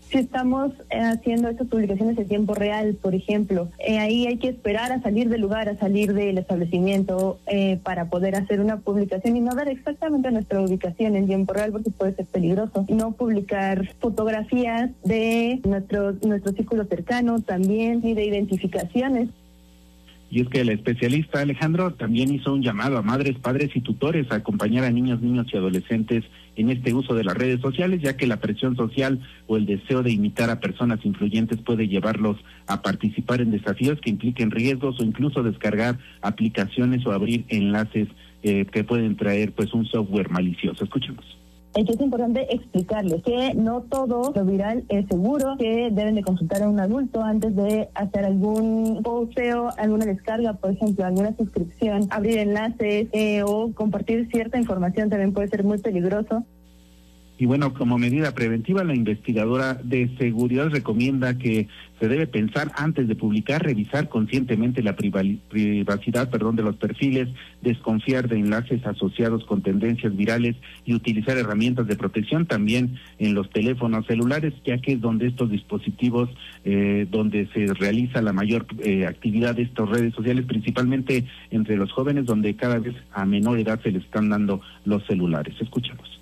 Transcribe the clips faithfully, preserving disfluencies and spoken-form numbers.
si estamos eh, haciendo estas publicaciones en tiempo real, por ejemplo, eh, ahí hay que esperar a salir del lugar, a salir del establecimiento eh, para poder hacer una publicación y no dar exactamente nuestra ubicación en tiempo real porque puede ser peligroso. No publicar fotografías de nuestro, nuestro círculo cercano también, ni de identificaciones. Y es que el especialista Alejandro también hizo un llamado a madres, padres y tutores a acompañar a niños, niños y adolescentes en este uso de las redes sociales, ya que la presión social o el deseo de imitar a personas influyentes puede llevarlos a participar en desafíos que impliquen riesgos o incluso descargar aplicaciones o abrir enlaces eh, que pueden traer pues un software malicioso. Escuchemos. Es importante explicarles que no todo lo viral es seguro, que deben de consultar a un adulto antes de hacer algún posteo, alguna descarga, por ejemplo, alguna suscripción, abrir enlaces eh, o compartir cierta información también puede ser muy peligroso. Y bueno, como medida preventiva, la investigadora de seguridad recomienda que se debe pensar antes de publicar, revisar conscientemente la privacidad, perdón, de los perfiles, desconfiar de enlaces asociados con tendencias virales y utilizar herramientas de protección también en los teléfonos celulares, ya que es donde estos dispositivos, eh, donde se realiza la mayor eh, actividad de estas redes sociales, principalmente entre los jóvenes, donde cada vez a menor edad se les están dando los celulares. Escuchamos.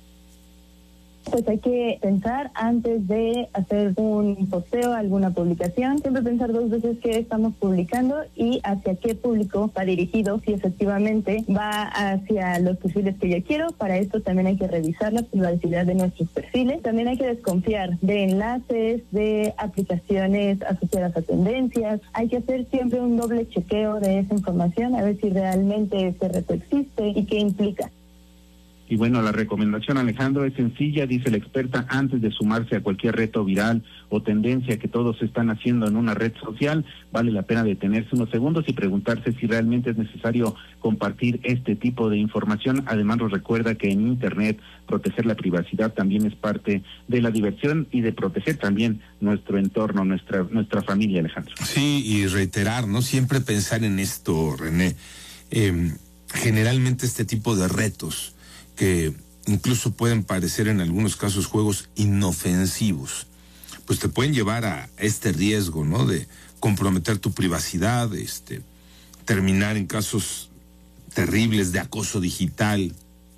Pues hay que pensar antes de hacer un posteo, alguna publicación, siempre pensar dos veces qué estamos publicando y hacia qué público va dirigido, si efectivamente va hacia los perfiles que yo quiero. Para esto también hay que revisar la privacidad de nuestros perfiles, también hay que desconfiar de enlaces, de aplicaciones asociadas a tendencias, hay que hacer siempre un doble chequeo de esa información, a ver si realmente ese reto existe y qué implica. Y bueno, la recomendación, Alejandro, es sencilla, dice la experta, antes de sumarse a cualquier reto viral o tendencia que todos están haciendo en una red social, vale la pena detenerse unos segundos y preguntarse si realmente es necesario compartir este tipo de información. Además, nos recuerda que en Internet proteger la privacidad también es parte de la diversión y de proteger también nuestro entorno, nuestra nuestra familia, Alejandro. Sí, y reiterar, ¿no? Siempre pensar en esto, René. Eh, generalmente este tipo de retos que incluso pueden parecer en algunos casos juegos inofensivos, pues te pueden llevar a este riesgo, ¿no? De comprometer tu privacidad, este, terminar en casos terribles de acoso digital.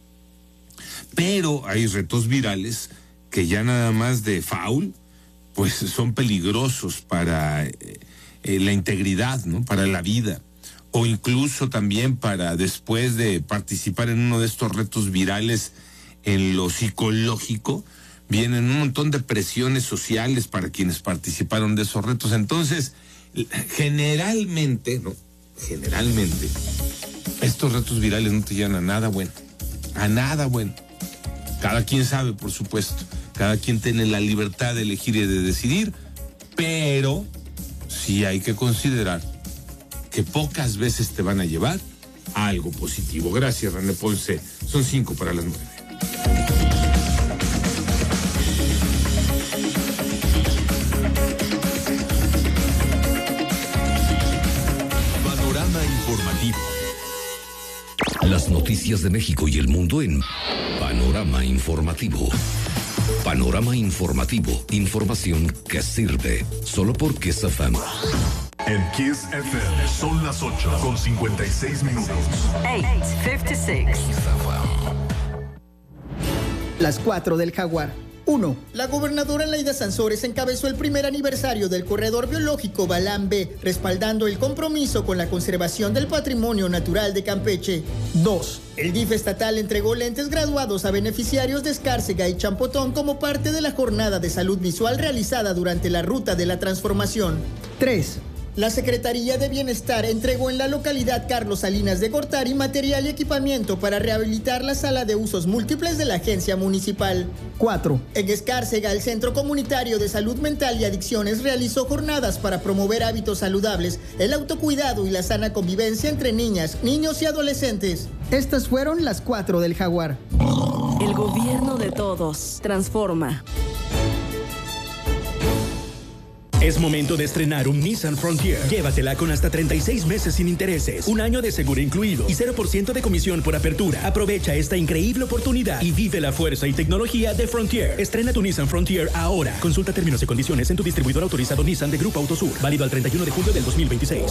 Pero hay retos virales que ya nada más de foul, pues son peligrosos para eh, eh, la integridad, ¿no? Para la vida. O incluso también para después de participar en uno de estos retos virales en lo psicológico, vienen un montón de presiones sociales para quienes participaron de esos retos. Entonces, generalmente, ¿no? Generalmente, estos retos virales no te llevan a nada bueno, a nada bueno. Cada quien sabe, por supuesto, cada quien tiene la libertad de elegir y de decidir, pero sí hay que considerar que pocas veces te van a llevar a algo positivo. Gracias, René Ponce. Son cinco para las nueve. Panorama informativo. Las noticias de México y el mundo en Panorama Informativo. Panorama Informativo. Información que sirve. Solo por Kiss F M. En Kiss F M son las ocho con cincuenta y seis minutos. ocho cincuenta y seis. Las cuatro del Jaguar. uno. La gobernadora Laida Sansores encabezó el primer aniversario del Corredor Biológico Balán B, respaldando el compromiso con la conservación del patrimonio natural de Campeche. dos. El D I F estatal entregó lentes graduados a beneficiarios de Escárcega y Champotón como parte de la jornada de salud visual realizada durante la Ruta de la Transformación. tres. La Secretaría de Bienestar entregó en la localidad Carlos Salinas de Gortari material y equipamiento para rehabilitar la sala de usos múltiples de la agencia municipal. cuatro. En Escárcega, el Centro Comunitario de Salud Mental y Adicciones realizó jornadas para promover hábitos saludables, el autocuidado y la sana convivencia entre niñas, niños y adolescentes. Estas fueron las cuatro del Jaguar. El gobierno de todos transforma. Es momento de estrenar un Nissan Frontier. Llévatela con hasta treinta y seis meses sin intereses, un año de seguro incluido y cero por ciento de comisión por apertura. Aprovecha esta increíble oportunidad y vive la fuerza y tecnología de Frontier. Estrena tu Nissan Frontier ahora. Consulta términos y condiciones en tu distribuidor autorizado Nissan de Grupo Autosur. Válido al treinta y uno de julio del dos mil veintiséis.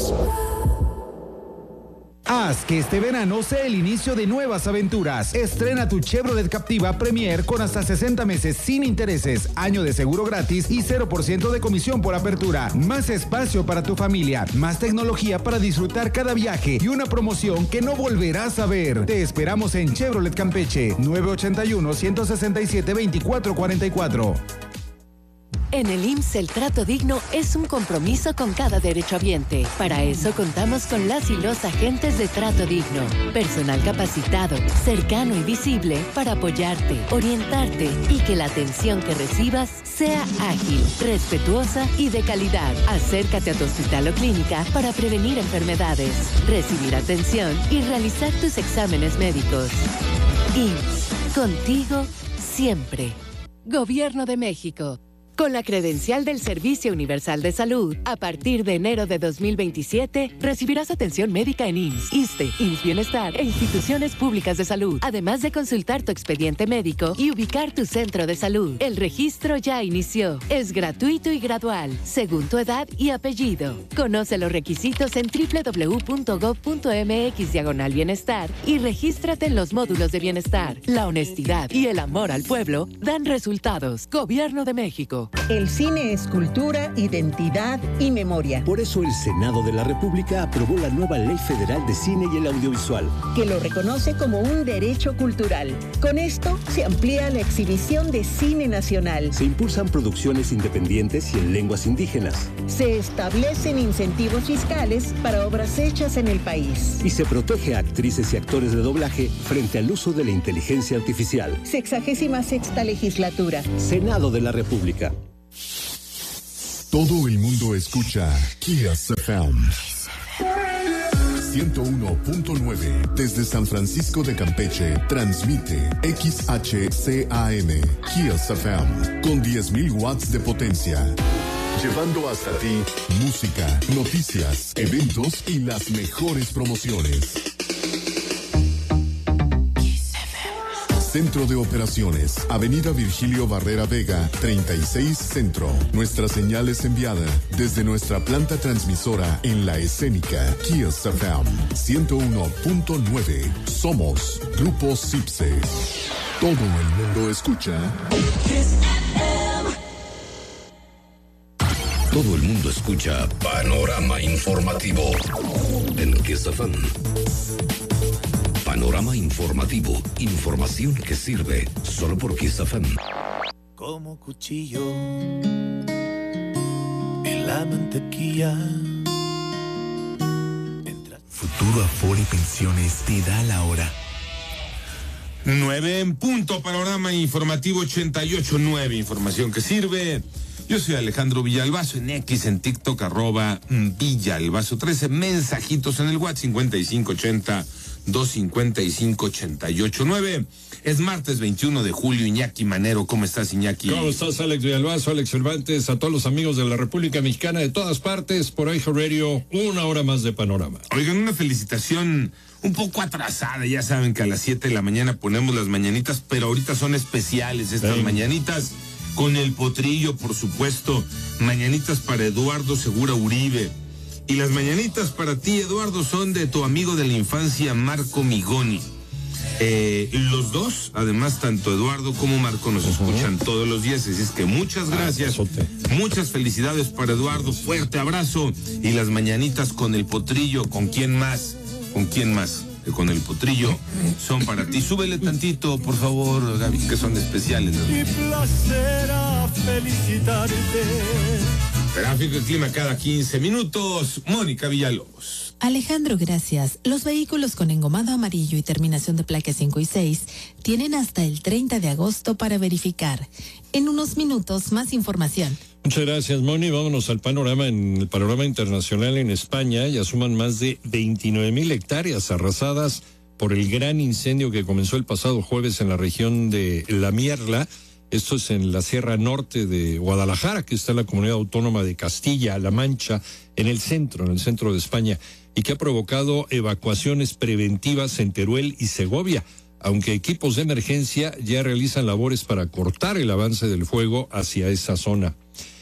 Haz que este verano sea el inicio de nuevas aventuras. Estrena tu Chevrolet Captiva Premier con hasta sesenta meses sin intereses, año de seguro gratis y cero por ciento de comisión por apertura. Más espacio para tu familia, más tecnología para disfrutar cada viaje y una promoción que no volverás a ver. Te esperamos en Chevrolet Campeche, nueve ochenta y uno, uno seis siete, veinticuatro cuarenta y cuatro. En el I M S S el trato digno es un compromiso con cada derechohabiente. Para eso contamos con las y los agentes de trato digno. Personal capacitado, cercano y visible para apoyarte, orientarte y que la atención que recibas sea ágil, respetuosa y de calidad. Acércate a tu hospital o clínica para prevenir enfermedades, recibir atención y realizar tus exámenes médicos. I M S S, contigo siempre. Gobierno de México. Con la credencial del Servicio Universal de Salud, a partir de enero de dos mil veintisiete, recibirás atención médica en I M S S, ISSSTE, I M S S Bienestar e instituciones públicas de salud, además de consultar tu expediente médico y ubicar tu centro de salud. El registro ya inició. Es gratuito y gradual, según tu edad y apellido. Conoce los requisitos en doble u doble u doble u punto gob punto eme equis diagonal bienestar y regístrate en los módulos de bienestar. La honestidad y el amor al pueblo dan resultados. Gobierno de México. El cine es cultura, identidad y memoria. Por eso el Senado de la República aprobó la nueva Ley Federal de Cine y el Audiovisual, que lo reconoce como un derecho cultural. Con esto se amplía la exhibición de cine nacional. Se impulsan producciones independientes y en lenguas indígenas. Se establecen incentivos fiscales para obras hechas en el país. Y se protege a actrices y actores de doblaje frente al uso de la inteligencia artificial. Sexagésima sexta legislatura. Senado de la República. Todo el mundo escucha Kiss F M ciento uno punto nueve desde San Francisco de Campeche. Transmite X H C A M Kiss F M con diez mil watts de potencia, llevando hasta ti música, noticias, eventos y las mejores promociones. Centro de Operaciones, Avenida Virgilio Barrera Vega, treinta y seis Centro. Nuestra señal es enviada desde nuestra planta transmisora en La Escénica, Kiss F M ciento uno punto nueve. Somos Grupo Cipse. Todo el mundo escucha Kiss F M. Todo el mundo escucha Panorama Informativo en Kiss F M. Panorama Informativo, información que sirve solo por Kiss F M. Como cuchillo en la mantequilla. Entra. Futuro Afore Pensiones te da la hora. Nueve en punto, Panorama Informativo ochenta y ocho punto nueve, información que sirve. Yo soy Alejandro Villalbazo, en X, en TikTok, arroba Villalbazo trece, mensajitos en el WhatsApp cincuenta y cinco ochenta dos cincuenta y cinco ochenta y ocho nueve. Es martes veintiuno de julio. Iñaki Manero, ¿cómo estás, Iñaki? ¿Cómo estás, Alex Villalbazo, Alex Cervantes, a todos los amigos de la República Mexicana de todas partes, por I J Radio, una hora más de Panorama. Oigan, una felicitación un poco atrasada, ya saben que a las siete de la mañana ponemos las mañanitas, pero ahorita son especiales estas sí. mañanitas, con el potrillo, por supuesto, mañanitas para Eduardo Segura Uribe. Y las mañanitas para ti, Eduardo, son de tu amigo de la infancia, Marco Migoni. Eh, los dos, además, tanto Eduardo como Marco nos uh-huh. escuchan todos los días, así es que muchas gracias, ah, muchas felicidades para Eduardo, fuerte abrazo, y las mañanitas con el potrillo, ¿con quién más? ¿Con quién más? Con el potrillo, son para ti. Súbele tantito, por favor, Gaby, que son especiales, ¿no? Y placer a felicitarte. Tráfico y clima cada quince minutos. Mónica Villalobos. Alejandro, gracias. Los vehículos con engomado amarillo y terminación de placa cinco y seis tienen hasta el treinta de agosto para verificar. En unos minutos, más información. Muchas gracias, Moni. Vámonos al panorama. En el panorama internacional, en España ya suman más de veintinueve mil hectáreas arrasadas por el gran incendio que comenzó el pasado jueves en la región de La Mierla, Esto es en la Sierra Norte de Guadalajara, que está en la comunidad autónoma de Castilla-La Mancha, en el centro, en el centro de España, y que ha provocado evacuaciones preventivas en Teruel y Segovia, aunque equipos de emergencia ya realizan labores para cortar el avance del fuego hacia esa zona.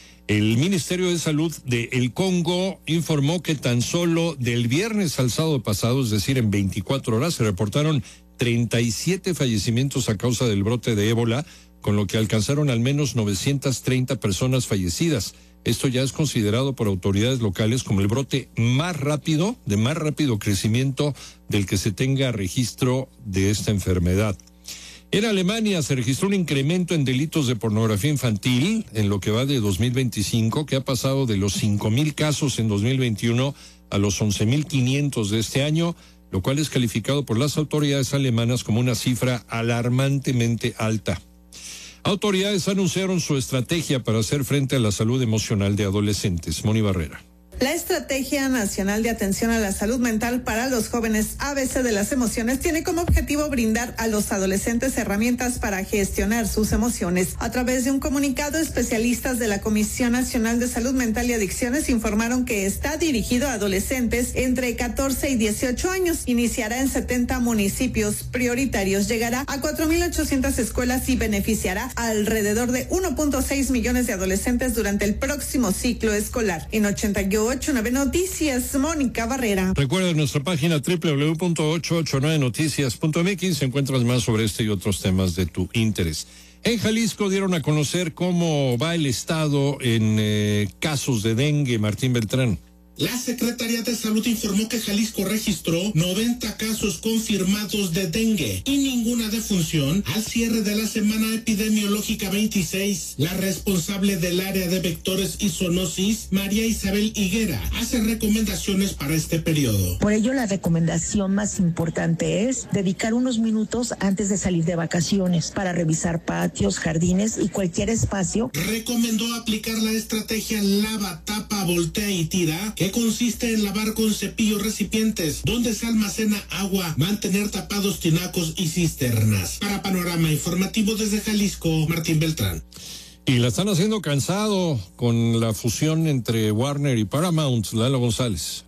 El Ministerio de Salud de El Congo informó que tan solo del viernes al sábado pasado, es decir, en veinticuatro horas, se reportaron treinta y siete fallecimientos a causa del brote de ébola, con lo que alcanzaron al menos novecientas treinta personas fallecidas. Esto ya es considerado por autoridades locales como el brote más rápido, de más rápido crecimiento del que se tenga registro de esta enfermedad. En Alemania se registró un incremento en delitos de pornografía infantil en lo que va de dos mil veinticinco, que ha pasado de los cinco mil casos en dos mil veintiuno a los once mil quinientos de este año, lo cual es calificado por las autoridades alemanas como una cifra alarmantemente alta. Autoridades anunciaron su estrategia para hacer frente a la salud emocional de adolescentes. Moni Barrera. La Estrategia Nacional de Atención a la Salud Mental para los Jóvenes A B C de las Emociones tiene como objetivo brindar a los adolescentes herramientas para gestionar sus emociones. A través de un comunicado, especialistas de la Comisión Nacional de Salud Mental y Adicciones informaron que está dirigido a adolescentes entre catorce y dieciocho años. Iniciará en setenta municipios prioritarios, llegará a cuatro mil ochocientas escuelas y beneficiará a alrededor de uno punto seis millones de adolescentes durante el próximo ciclo escolar. En ochenta y ocho punto nueve Noticias, Mónica Barrera. Recuerda nuestra página doble u doble u doble u punto ochocientos ochenta y nueve noticias punto m x, encuentras más sobre este y otros temas de tu interés. En Jalisco dieron a conocer cómo va el estado en eh, casos de dengue. Martín Beltrán. La Secretaría de Salud informó que Jalisco registró noventa casos confirmados de dengue y ninguna defunción al cierre de la semana epidemiológica veintiséis. La responsable del área de vectores y zoonosis, María Isabel Higuera, hace recomendaciones para este periodo. Por ello, la recomendación más importante es dedicar unos minutos antes de salir de vacaciones para revisar patios, jardines y cualquier espacio. Recomendó aplicar la estrategia lava, tapa, voltea y tira, que consiste en lavar con cepillo recipientes donde se almacena agua, mantener tapados tinacos y cisternas. Para Panorama Informativo desde Jalisco, Martín Beltrán. Y la están haciendo cansado con la fusión entre Warner y Paramount. Lalo González.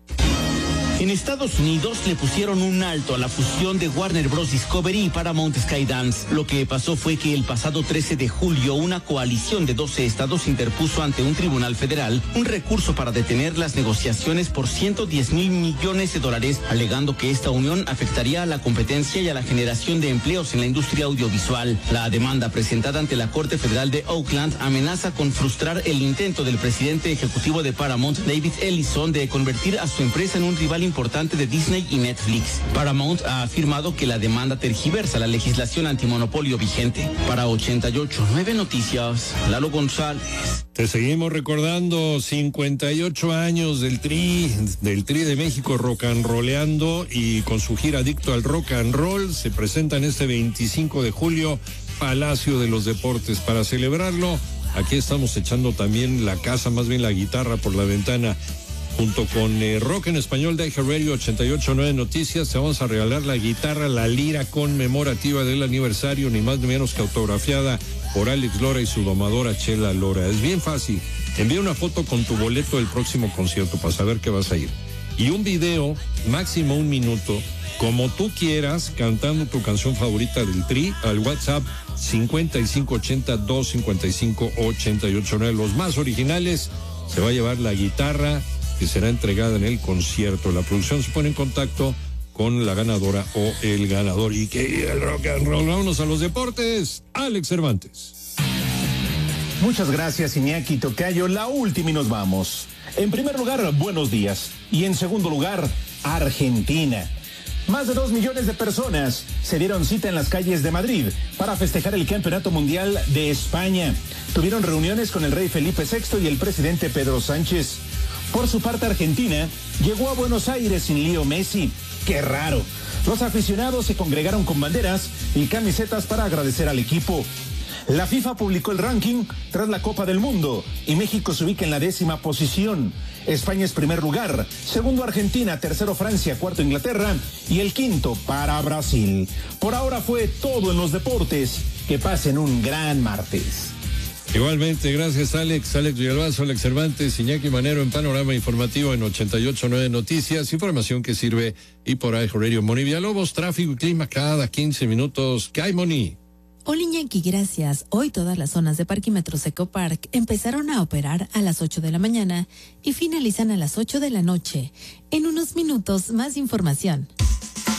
En Estados Unidos le pusieron un alto a la fusión de Warner Bros. Discovery y Paramount Skydance. Lo que pasó fue que el pasado trece de julio una coalición de doce estados interpuso ante un tribunal federal un recurso para detener las negociaciones por ciento diez mil millones de dólares, alegando que esta unión afectaría a la competencia y a la generación de empleos en la industria audiovisual. La demanda presentada ante la Corte Federal de Oakland amenaza con frustrar el intento del presidente ejecutivo de Paramount, David Ellison, de convertir a su empresa en un rival importante de Disney y Netflix. Paramount ha afirmado que la demanda tergiversa la legislación antimonopolio vigente. Para ochenta y ocho punto nueve Noticias, Lalo González. Te seguimos recordando cincuenta y ocho años del Tri, del Tri de México rock and rolleando, y con su gira Adicto al Rock and Roll se presentan este veinticinco de julio, Palacio de los Deportes. Para celebrarlo, aquí estamos echando también la casa, más bien la guitarra por la ventana. Junto con eh, Rock en Español de Radio ochenta y ocho punto nueve Noticias, te vamos a regalar la guitarra, la lira conmemorativa del aniversario, ni más ni menos que autografiada por Alex Lora y su domadora Chela Lora. Es bien fácil. Envía una foto con tu boleto del próximo concierto para saber que vas a ir. Y un video, máximo un minuto, como tú quieras, cantando tu canción favorita del Tri, al WhatsApp cincuenta y cinco ochenta, doscientos cincuenta y cinco, ochenta y ocho nueve. Los más originales, se va a llevar la guitarra que será entregada en el concierto. La producción se pone en contacto con la ganadora o el ganador. Y que el rock and roll. Vámonos a los deportes. Alex Cervantes. Muchas gracias, Iñaki Tocayo. La última y nos vamos. En primer lugar, buenos días. Y en segundo lugar, Argentina. Más de dos millones de personas se dieron cita en las calles de Madrid para festejar el Campeonato Mundial de España. Tuvieron reuniones con el rey Felipe sexto y el presidente Pedro Sánchez. Por su parte, Argentina llegó a Buenos Aires sin Leo Messi. ¡Qué raro! Los aficionados se congregaron con banderas y camisetas para agradecer al equipo. La FIFA publicó el ranking tras la Copa del Mundo y México se ubica en la décima posición. España es primer lugar, segundo Argentina, tercero Francia, cuarto Inglaterra y el quinto para Brasil. Por ahora fue todo en los deportes. Que pasen un gran martes. Igualmente, gracias Alex, Alex Villalbazo, Alex Cervantes, Iñaki Manero en Panorama Informativo en ochenta y ocho punto nueve Noticias, información que sirve y por ahí Radio Moni Villalobos, tráfico y clima cada quince minutos. ¿Qué hay, Moni? Hola Iñaki, gracias. Hoy todas las zonas de Parquímetros Ecopark empezaron a operar a las ocho de la mañana y finalizan a las ocho de la noche. En unos minutos, más información.